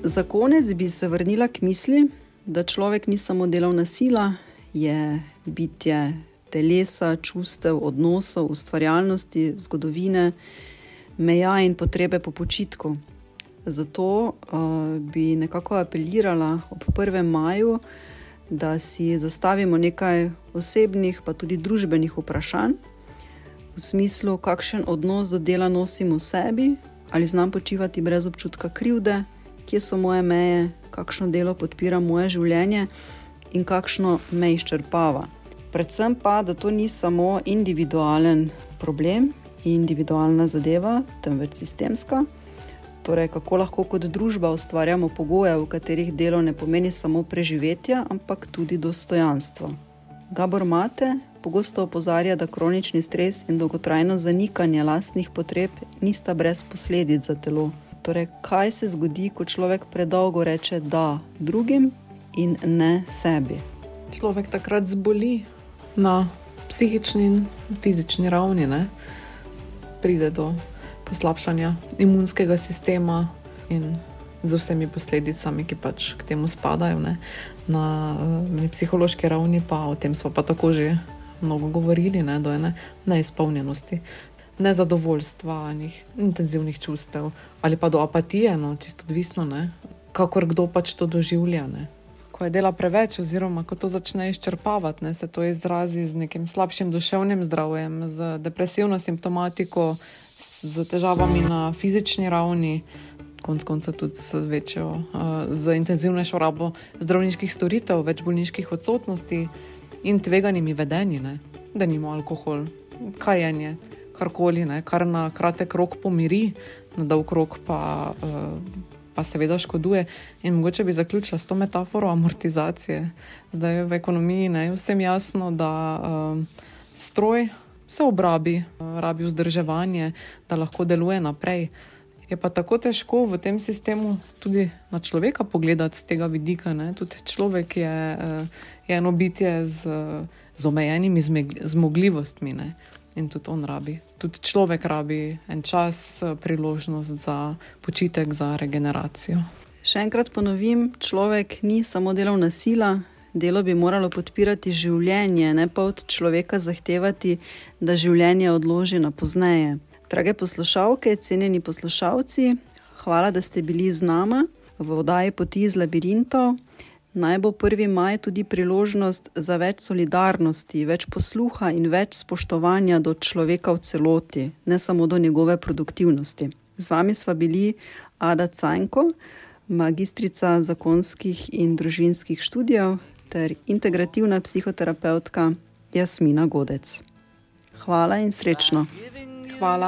Za konec bi se vrnila k misli, da človek ni samo delovna sila, je bitje telesa, čustev, odnosov, ustvarjalnosti, zgodovine, meja in potrebe po počitku. Zato bi nekako apelirala ob 1. maju, da si zastavimo nekaj osebnih pa tudi družbenih vprašanj, v smislu, kakšen odnos do dela nosim v sebi, ali znam počivati brez občutka krivde, kje so moje meje, kakšno delo podpira moje življenje in kakšno me izčrpava. Predvsem pa, da to ni samo individualen problem, individualna zadeva, temveč sistemska. Torej, kako lahko kot družba ustvarjamo pogoje, v katerih delo ne pomeni samo preživetja, ampak tudi dostojanstvo. Gabor Mate pogosto opozarja, da kronični stres in dolgotrajno zanikanje lastnih potreb nista brez posledic za telo. Torej, kaj se zgodi, ko človek predolgo reče da drugim in ne sebi? Človek takrat zboli na psihični in fizični ravni, ne? Pride do poslabšanja imunskega sistema in z vsemi posledicami, ki pač k temu spadajo, ne? Na psihološki ravni pa o tem smo pa tako že mnogo govorili, ne? Do ene neizpolnjenosti, nezadovoljstva, intenzivnih čustev ali pa do apatije, no, čisto odvisno, ne? Kakor kdo pač to doživlja, ne? Ko je dela preveč oziroma ko to začne izčrpavati, ne, se to izrazi z nekim slabšim duševnim zdravjem, z depresivno simptomatiko, z težavami na fizični ravni, konec konca tudi z intenzivnejšo rabo zdravniških storitev, več bolniških odsotnosti in tveganimi vedenji, ne, da nimo alkohol, kajenje, karkoli, ne, kar na kratek rok pomiri, na dolg rok pa seveda škoduje. In mogoče bi zaključila s to metaforo amortizacije. Zdaj v ekonomiji je vsem jasno, da stroj se obrabi, rabi vzdrževanje, da lahko deluje naprej. Je pa tako težko v tem sistemu tudi na človeka pogledati z tega vidika, ne? Tudi človek je eno bitje z omejenimi zmogljivostmi, ne? In tudi on rabi. Tudi človek rabi en čas, priložnost za počitek, za regeneracijo. Še enkrat ponovim, človek ni samo delovna sila, delo bi moralo podpirati življenje, ne pa od človeka zahtevati, da življenje odloži na pozneje. Drage poslušalke, cenjeni poslušalci, hvala, da ste bili z nama v oddaji Poti iz labirintov. Naj bo 1. maj tudi priložnost za več solidarnosti, več posluha in več spoštovanja do človeka v celoti, ne samo do njegove produktivnosti. Z vami sva bili Ada Cajnko, magistrica zakonskih in družinskih študijev, ter integrativna psihoterapeutka Jasmina Godec. Hvala in srečno. Hvala.